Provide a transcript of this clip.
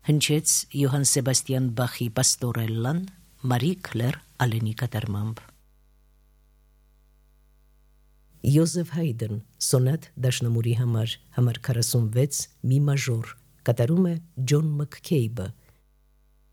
հնչեց Յոհան Սեբաստիան Բախի Պաստորելլան Մարի Քլեր Ալենի կատարմամբ։ Յոզեֆ Հայդն սոնատ դաշնամուրի համար 46 մի մաժոր կատարում է Ջոն Մաքքեյբը